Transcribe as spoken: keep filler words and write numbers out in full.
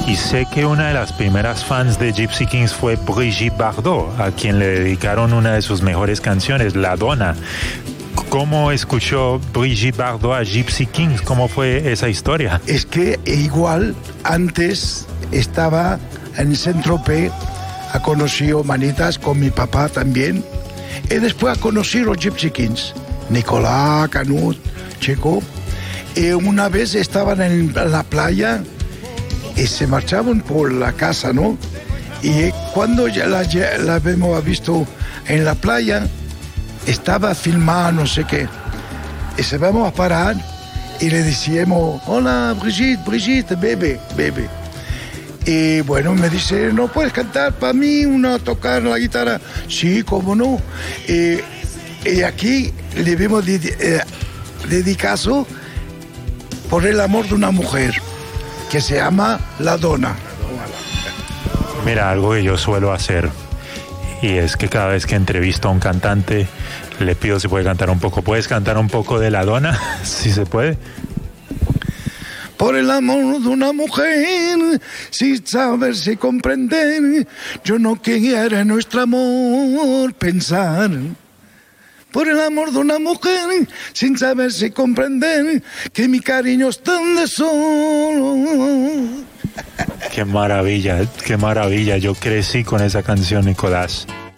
Y sé que una de las primeras fans de Gypsy Kings fue Brigitte Bardot, a quien le dedicaron una de sus mejores canciones, La Donna. ¿Cómo escuchó Brigitte Bardot a Gypsy Kings? ¿Cómo fue esa historia? Es que igual antes estaba en Saint-Tropez, ha conocido Manitas con mi papá también, y después ha conocido Gypsy Kings, Nicolás, Canut, Checo, y una vez estaban en la playa y se marchaban por la casa, ¿no? Y cuando ya la, ya la hemos visto en la playa, estaba filmada, no sé qué, y se vamos a parar y le decíamos, hola Brigitte, Brigitte, bebe, bebe. Y bueno, me dice, ¿no puedes cantar para mí, una tocar la guitarra? Sí, cómo no. Y, y aquí le hemos eh, dedicado por el amor de una mujer que se llama La Donna. Mira, algo que yo suelo hacer, y es que cada vez que entrevisto a un cantante, le pido si puede cantar un poco. ¿Puedes cantar un poco de La Donna? Si se puede. Por el amor de una mujer, sin saber si comprender, yo no quiero en nuestro amor pensar. Por el amor de una mujer, sin saber si comprender, que mi cariño es tan de solo. Qué maravilla, qué maravilla. Yo crecí con esa canción, Nicolás.